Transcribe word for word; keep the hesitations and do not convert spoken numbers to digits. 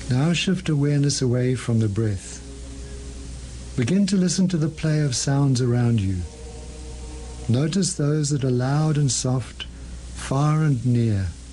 Now shift awareness away from the breath. Begin to listen to the play of sounds around you. Notice those that are loud and soft, far and near.